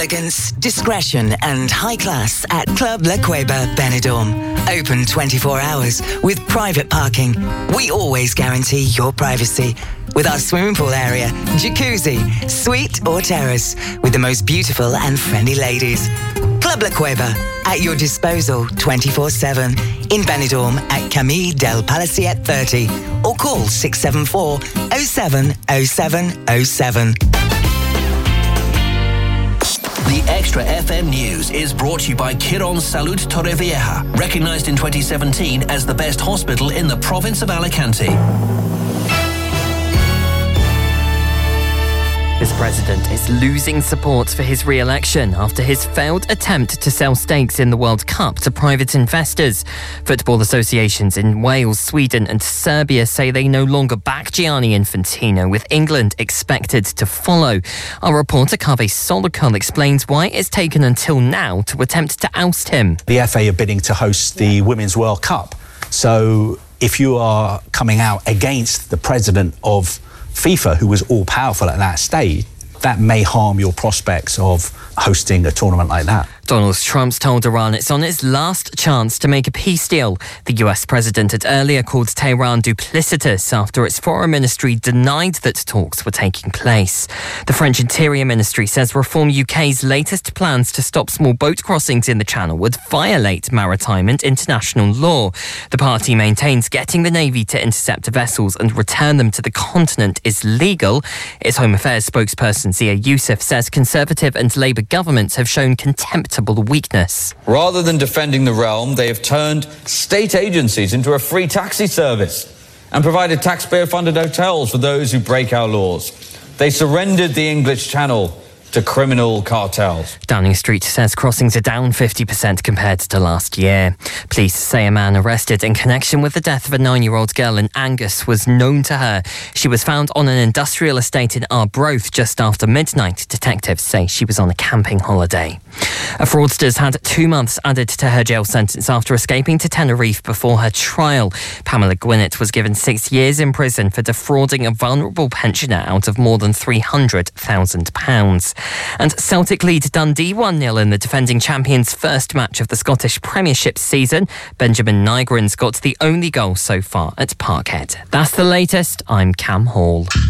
Elegance, discretion and high class at Club La Cueva, Benidorm. Open 24 hours with private parking. We always guarantee your privacy. With our swimming pool area, jacuzzi, suite or terrace, with the most beautiful and friendly ladies. Club La Cueva, at your disposal 24/7. In Benidorm at Camille del Palaciet 30 or call 674 07 07 07. The Extra FM News is brought to you by Quirón Salud Torrevieja, recognised in 2017 as the best hospital in the province of Alicante. This president is losing support for his re-election after his failed attempt to sell stakes in the World Cup to private investors. Football associations in Wales, Sweden and Serbia say they no longer back Gianni Infantino, with England expected to follow. Our reporter Kaveh Solokul explains why it's taken until now to attempt to oust him. The FA are bidding to host the Women's World Cup. So if you are coming out against the president of FIFA, who was all-powerful at that stage, that may harm your prospects of hosting a tournament like that. Donald Trump's told Iran it's on its last chance to make a peace deal. The US president had earlier called Tehran duplicitous after its foreign ministry denied that talks were taking place. The French Interior Ministry says Reform UK's latest plans to stop small boat crossings in the Channel would violate maritime and international law. The party maintains getting the Navy to intercept vessels and return them to the continent is legal. Its Home Affairs spokesperson Zia Youssef says Conservative and Labour governments have shown contemptible weakness. Rather than defending the realm, they have turned state agencies into a free taxi service and provided taxpayer-funded hotels for those who break our laws. They surrendered the English Channel to criminal cartels. Downing Street says crossings are down 50% compared to last year. Police say a man arrested in connection with the death of a 9-year-old girl in Angus was known to her. She was found on an industrial estate in Arbroath just after midnight. Detectives say she was on a camping holiday. A fraudster's had 2 months added to her jail sentence after escaping to Tenerife before her trial. Pamela Gwinnett was given 6 years in prison for defrauding a vulnerable pensioner out of more than £300,000. And Celtic lead Dundee 1-0 in the defending champions' first match of the Scottish Premiership season. Benjamin Nygren's got the only goal so far at Parkhead. That's the latest. I'm Cam Hall.